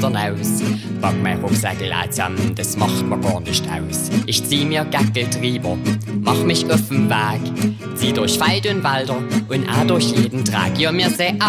Fenstern aus. Pack mein Rucksäckel zusammen, das macht mir gar nicht aus. Ich zieh mir Gackel drüber, mach mich auf den Weg, zieh durch Wald und Wälder und auch durch jeden Tag. Ja, mir seh